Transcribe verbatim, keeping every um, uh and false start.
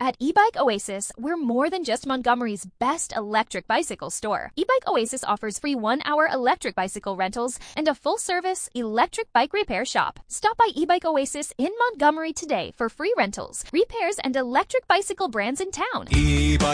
At eBike Oasis, we're more than just Montgomery's best electric bicycle store. eBike Oasis offers free one-hour electric bicycle rentals and a full-service electric bike repair shop. Stop by eBike Oasis in Montgomery today for free rentals, repairs, and electric bicycle brands in town. E